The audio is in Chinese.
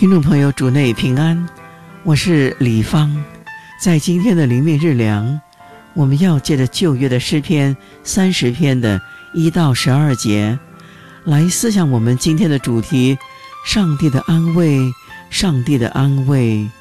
听众朋友，主内平安，我是李芳。在今天的灵命日粮，我们要借着旧约的诗篇30篇的1到12节来思想我们今天的主题：上帝的安慰，上帝的安慰。